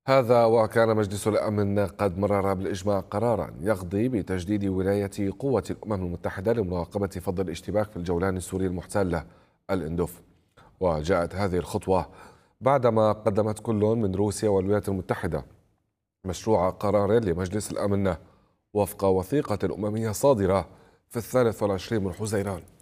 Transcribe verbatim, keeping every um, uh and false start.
هذا وكان مجلس الأمن قد مرر بالإجماع قرارا يقضي بتجديد ولاية قوة الأمم المتحدة لمراقبة فض الاشتباك في الجولان السوري المحتلة الإندف. وجاءت هذه الخطوة بعدما قدمت كل من روسيا والولايات المتحدة مشروع قرار لمجلس الأمن وفق وثيقة أممية صادرة في الثالث والعشرين من حزيران.